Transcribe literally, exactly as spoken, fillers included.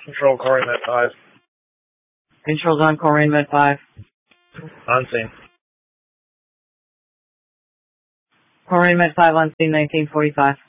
Control, Corey Met five. Controls on Corey Met five. On scene. Corey Met five on scene nineteen forty-five.